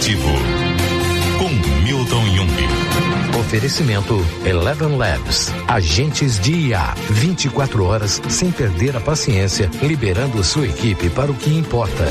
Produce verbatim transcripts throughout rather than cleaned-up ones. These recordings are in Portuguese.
Corporativo com Milton Jung. Oferecimento Eleven Labs, agentes de I A, vinte e quatro horas sem perder a paciência, liberando sua equipe para o que importa.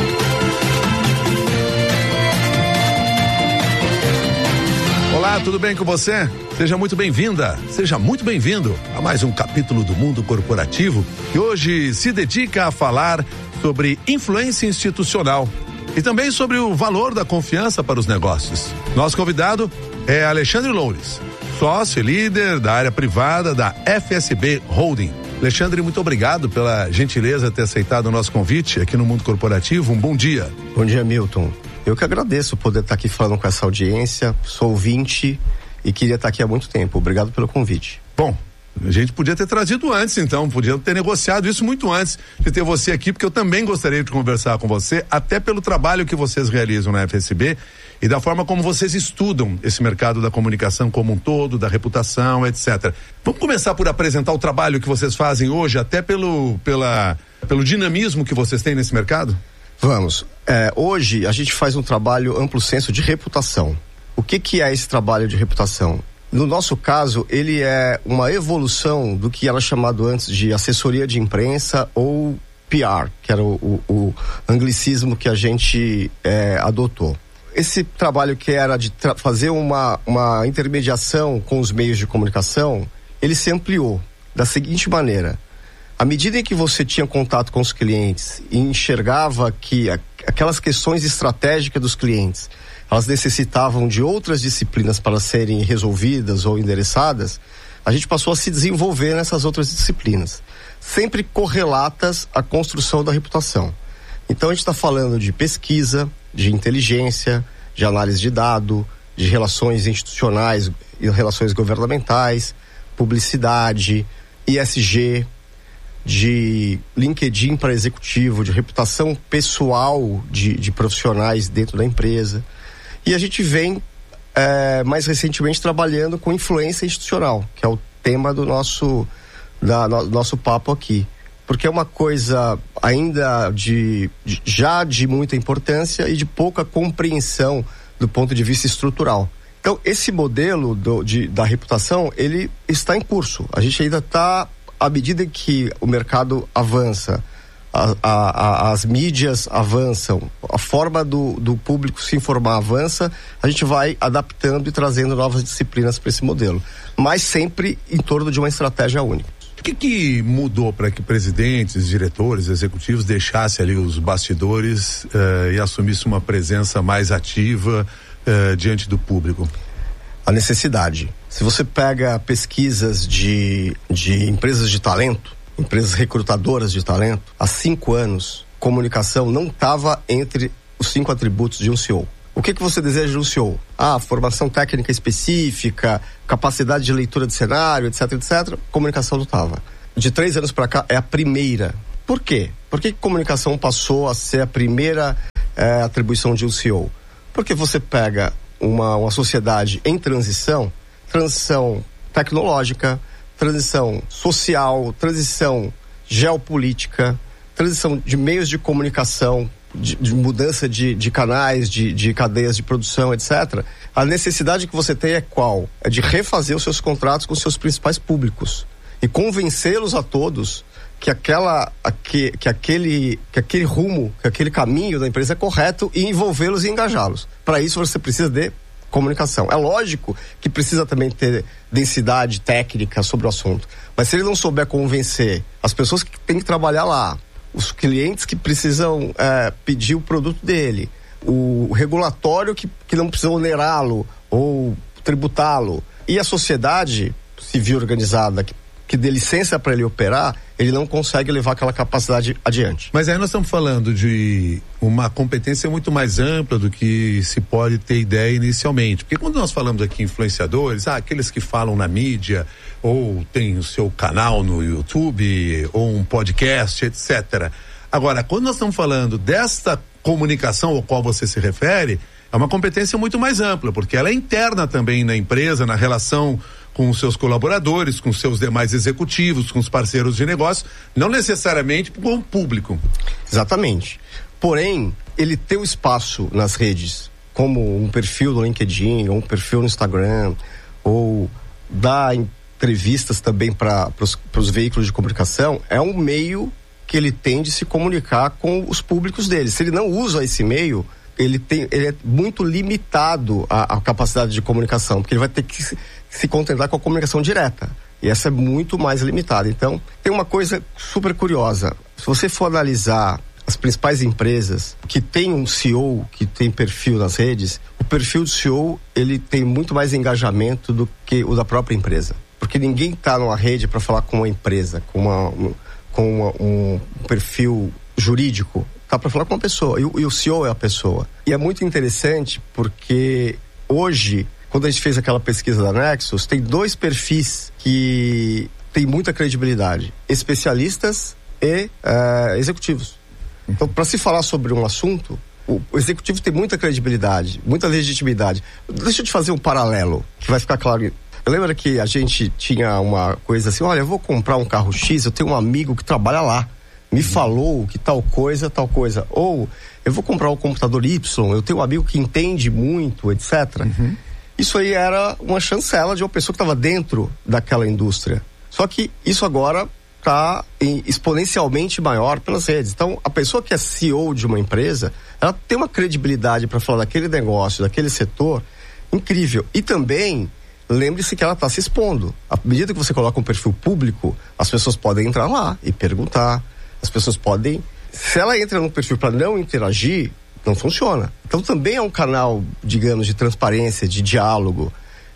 Olá, tudo bem com você? Seja muito bem-vinda, seja muito bem-vindo a mais um capítulo do Mundo Corporativo, que hoje se dedica a falar sobre influência institucional e também sobre o valor da confiança para os negócios. Nosso convidado é Alexandre Loures, sócio e líder da área privada da F S B Holding. Alexandre, muito obrigado pela gentileza de ter aceitado o nosso convite aqui no Mundo Corporativo. Um bom dia. Bom dia, Milton. Eu que agradeço poder estar aqui falando com essa audiência. Sou ouvinte e queria estar aqui há muito tempo. Obrigado pelo convite. Bom, a gente podia ter trazido antes, então, podia ter negociado isso muito antes de ter você aqui, porque eu também gostaria de conversar com você, até pelo trabalho que vocês realizam na F S B e da forma como vocês estudam esse mercado da comunicação como um todo, da reputação, etcétera. Vamos começar por apresentar o trabalho que vocês fazem hoje, até pelo, pela, pelo dinamismo que vocês têm nesse mercado? Vamos. É, hoje a gente faz um trabalho amplo senso de reputação. O que que é esse trabalho de reputação? No nosso caso, ele é uma evolução do que era chamado antes de assessoria de imprensa ou P R, que era o, o, o anglicismo que a gente é, adotou. Esse trabalho que era de tra- fazer uma, uma intermediação com os meios de comunicação, ele se ampliou da seguinte maneira: à medida em que você tinha contato com os clientes e enxergava que a, aquelas questões estratégicas dos clientes, elas necessitavam de outras disciplinas para serem resolvidas ou endereçadas, a gente passou a se desenvolver nessas outras disciplinas, sempre correlatas à construção da reputação. Então a gente está falando de pesquisa, de inteligência, de análise de dado, de relações institucionais e relações governamentais, publicidade, I S G, de LinkedIn para executivo, de reputação pessoal de, de profissionais dentro da empresa. E a gente vem é, mais recentemente trabalhando com influência institucional, que é o tema do nosso, da, no, nosso papo aqui. Porque é uma coisa ainda de, de já de muita importância e de pouca compreensão do ponto de vista estrutural. Então, esse modelo do, de, da reputação, ele está em curso. A gente ainda está, à medida que o mercado avança, a, a, a, as mídias avançam, a forma do, do público se informar avança, a gente vai adaptando e trazendo novas disciplinas para esse modelo, mas sempre em torno de uma estratégia única. O que, que mudou para que presidentes, diretores, executivos deixassem ali os bastidores uh, e assumissem uma presença mais ativa uh, diante do público? A necessidade. Se você pega pesquisas de, de empresas de talento, empresas recrutadoras de talento, há cinco anos, comunicação não estava entre os cinco atributos de um C E O. O que que você deseja de um C E O? Ah, formação técnica específica, capacidade de leitura de cenário, etc, etcétera. Comunicação não estava. De três anos para cá é a primeira. Por quê? Por que comunicação passou a ser a primeira é, atribuição de um C E O? Porque você pega uma, uma sociedade em transição, transição tecnológica, transição social, transição geopolítica, transição de meios de comunicação, de, de mudança de, de canais, de, de cadeias de produção, etcétera. A necessidade que você tem é qual? É de refazer os seus contratos com os seus principais públicos e convencê-los a todos que aquela, que, que aquele, que aquele rumo, que aquele caminho da empresa é correto e envolvê-los e engajá-los. Para isso você precisa de comunicação. É lógico que precisa também ter densidade técnica sobre o assunto, mas se ele não souber convencer as pessoas que têm que trabalhar lá, os clientes que precisam é, pedir o produto dele, o regulatório que, que não precisa onerá-lo ou tributá-lo, e a sociedade civil organizada que, que dê licença para ele operar, ele não consegue levar aquela capacidade adiante. Mas aí nós estamos falando de uma competência muito mais ampla do que se pode ter ideia inicialmente. Porque quando nós falamos aqui influenciadores, ah, aqueles que falam na mídia, ou tem o seu canal no YouTube, ou um podcast, etcétera. Agora, quando nós estamos falando desta comunicação ao qual você se refere, é uma competência muito mais ampla, porque ela é interna também na empresa, na relação com os seus colaboradores, com os seus demais executivos, com os parceiros de negócio, não necessariamente com o público. Exatamente. Porém, ele ter o espaço nas redes como um perfil no LinkedIn, ou um perfil no Instagram, ou dar entrevistas também para os veículos de comunicação, é um meio que ele tem de se comunicar com os públicos dele. Se ele não usa esse meio, ele, tem, ele é muito limitado à, à capacidade de comunicação, porque ele vai ter que se, se contentar com a comunicação direta. E essa é muito mais limitada. Então, tem uma coisa super curiosa. Se você for analisar as principais empresas que tem um C E O, que tem perfil nas redes, o perfil do C E O, ele tem muito mais engajamento do que o da própria empresa. Porque ninguém está numa rede para falar com uma empresa, com, uma, com uma, um perfil jurídico. Está para falar com uma pessoa. E, e o C E O é a pessoa. E é muito interessante porque hoje, quando a gente fez aquela pesquisa da Nexus, tem dois perfis que têm muita credibilidade: especialistas e uh, executivos. Então, para se falar sobre um assunto, o, o executivo tem muita credibilidade, muita legitimidade. Deixa eu te fazer um paralelo, que vai ficar claro. Lembra que a gente tinha uma coisa assim: olha, eu vou comprar um carro X, eu tenho um amigo que trabalha lá, me falou que tal coisa, tal coisa. Ou eu vou comprar um computador Y, eu tenho um amigo que entende muito, etcétera. Uhum. Isso aí era uma chancela de uma pessoa que estava dentro daquela indústria. Só que isso agora está exponencialmente maior pelas redes. Então, a pessoa que é C E O de uma empresa, ela tem uma credibilidade para falar daquele negócio, daquele setor, incrível. E também, lembre-se que ela está se expondo. À medida que você coloca um perfil público, as pessoas podem entrar lá e perguntar. As pessoas podem... Se ela entra num perfil para não interagir, não funciona. Então também é um canal, digamos, de transparência, de diálogo.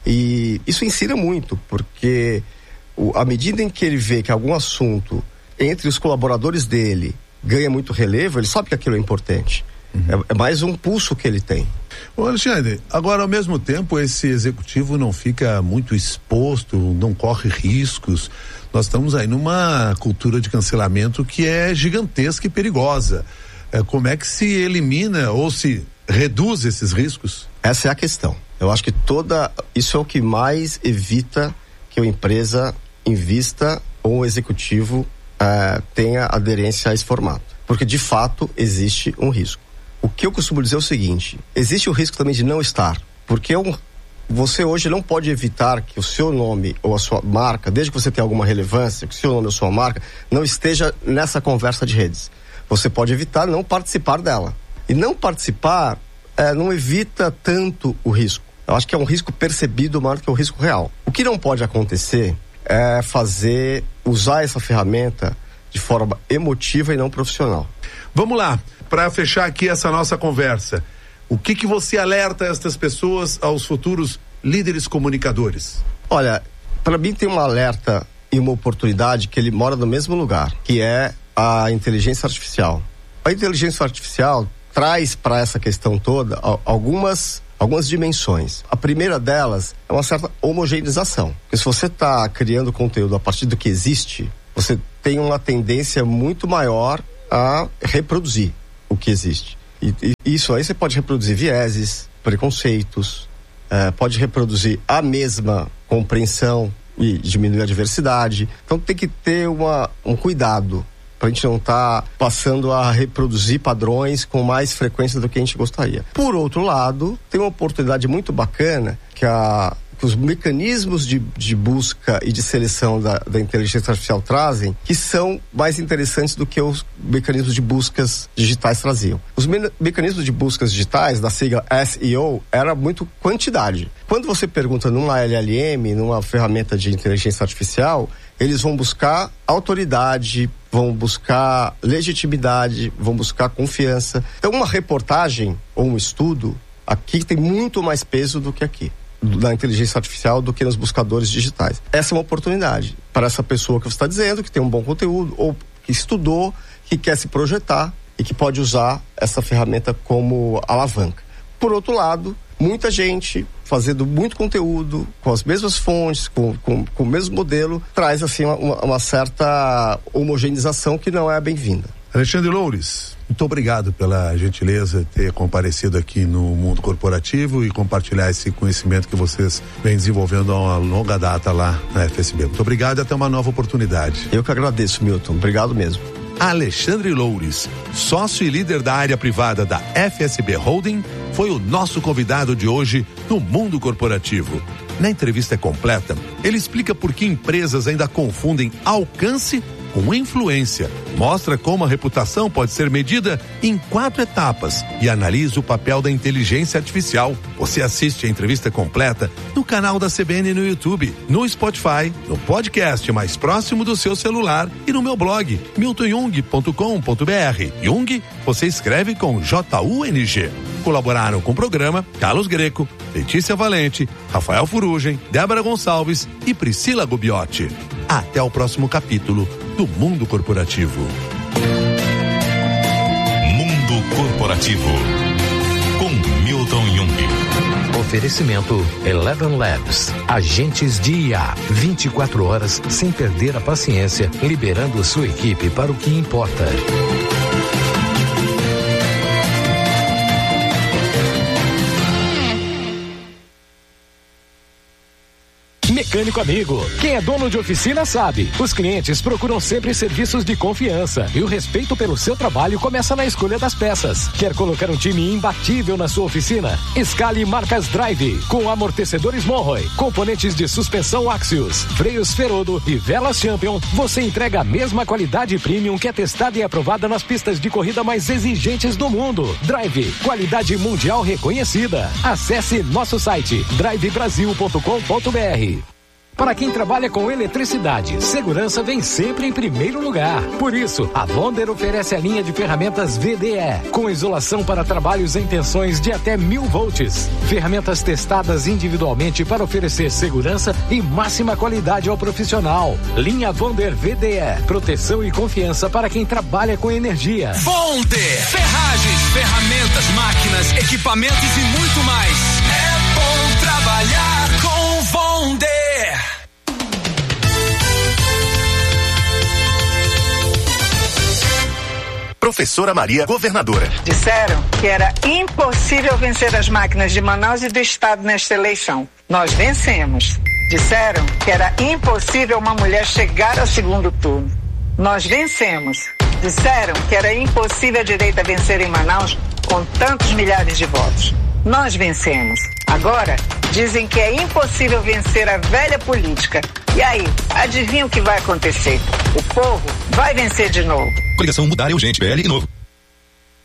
E isso ensina muito, porque o, à medida em que ele vê que algum assunto entre os colaboradores dele ganha muito relevo, ele sabe que aquilo é importante. Uhum. É, é mais um pulso que ele tem. Ô Alexandre, agora ao mesmo tempo esse executivo não fica muito exposto, não corre riscos. Nós estamos aí numa cultura de cancelamento que é gigantesca e perigosa. É, como é que se elimina ou se reduz esses riscos? Essa é a questão. Eu acho que toda... Isso é o que mais evita que a empresa invista ou o executivo é, tenha aderência a esse formato. Porque, de fato, existe um risco. O que eu costumo dizer é o seguinte: existe o risco também de não estar. Porque um, você hoje não pode evitar que o seu nome ou a sua marca, desde que você tenha alguma relevância, que o seu nome ou a sua marca não esteja nessa conversa de redes. Você pode evitar não participar dela. E não participar é, não evita tanto o risco. Eu acho que é um risco percebido maior do que o risco real. O que não pode acontecer é fazer, usar essa ferramenta de forma emotiva e não profissional. Vamos lá, para fechar aqui essa nossa conversa, o que que você alerta estas pessoas, aos futuros líderes comunicadores? Olha, para mim tem um alerta e uma oportunidade que ele mora no mesmo lugar, que é a inteligência artificial. A inteligência artificial traz para essa questão toda algumas, algumas dimensões. A primeira delas é uma certa homogeneização. Porque se você está criando conteúdo a partir do que existe, você tem uma tendência muito maior a reproduzir o que existe. E, e isso aí você pode reproduzir vieses, preconceitos, eh, pode reproduzir a mesma compreensão e diminuir a diversidade. Então tem que ter uma, um cuidado para a gente não estar tá passando a reproduzir padrões com mais frequência do que a gente gostaria. Por outro lado, tem uma oportunidade muito bacana que a que os mecanismos de, de busca e de seleção da, da inteligência artificial trazem, que são mais interessantes do que os mecanismos de buscas digitais traziam. Os me- mecanismos de buscas digitais, da sigla S E O, era muito quantidade. Quando você pergunta numa L L M, numa ferramenta de inteligência artificial, eles vão buscar autoridade, vão buscar legitimidade, vão buscar confiança. Então, uma reportagem ou um estudo aqui tem muito mais peso do que aqui, na inteligência artificial, do que nos buscadores digitais. Essa é uma oportunidade para essa pessoa que você está dizendo, que tem um bom conteúdo, ou que estudou, que quer se projetar e que pode usar essa ferramenta como alavanca. Por outro lado, muita gente fazendo muito conteúdo, com as mesmas fontes, com, com, com o mesmo modelo, traz assim uma, uma certa homogeneização que não é bem-vinda. Alexandre Loures, muito obrigado pela gentileza de ter comparecido aqui no Mundo Corporativo e compartilhar esse conhecimento que vocês vêm desenvolvendo há uma longa data lá na F S B. Muito obrigado e até uma nova oportunidade. Eu que agradeço, Milton. Obrigado mesmo. Alexandre Loures, sócio e líder da área privada da F S B Holding, foi o nosso convidado de hoje no Mundo Corporativo. Na entrevista completa, ele explica por que empresas ainda confundem alcance com influência, mostra como a reputação pode ser medida em quatro etapas e analisa o papel da inteligência artificial. Você assiste a entrevista completa no canal da C B N no YouTube, no Spotify, no podcast mais próximo do seu celular e no meu blog, milton jung ponto com ponto b r. Jung, você escreve com J U N G. Colaboraram com o programa Carlos Greco, Letícia Valente, Rafael Furugem, Débora Gonçalves e Priscila Gubiotti. Até o próximo capítulo do Mundo Corporativo. Mundo Corporativo com Milton Jung. Oferecimento Eleven Labs, agentes de I A, vinte e quatro horas sem perder a paciência, liberando sua equipe para o que importa. Mecânico amigo, quem é dono de oficina sabe, os clientes procuram sempre serviços de confiança e o respeito pelo seu trabalho começa na escolha das peças. Quer colocar um time imbatível na sua oficina? Escale marcas Drive, com amortecedores Monroe, componentes de suspensão Axios, freios Ferodo e velas Champion. Você entrega a mesma qualidade premium que é testada e aprovada nas pistas de corrida mais exigentes do mundo. Drive, qualidade mundial reconhecida. Acesse nosso site drive brasil ponto com ponto b r. Para quem trabalha com eletricidade, segurança vem sempre em primeiro lugar. Por isso, a Wonder oferece a linha de ferramentas V D E, com isolação para trabalhos em tensões de até mil volts. Ferramentas testadas individualmente para oferecer segurança e máxima qualidade ao profissional. Linha Wonder V D E, proteção e confiança para quem trabalha com energia. Wonder, ferragens, ferramentas, máquinas, equipamentos e muito mais. É bom trabalhar com Wonder. Professora Maria, governadora. Disseram que era impossível vencer as máquinas de Manaus e do estado nesta eleição. Nós vencemos. Disseram que era impossível uma mulher chegar ao segundo turno. Nós vencemos. Disseram que era impossível a direita vencer em Manaus com tantos milhares de votos. Nós vencemos. Agora, dizem que é impossível vencer a velha política. E aí, adivinha o que vai acontecer? O povo vai vencer de novo. Coligação Mudar é urgente, P L e Novo.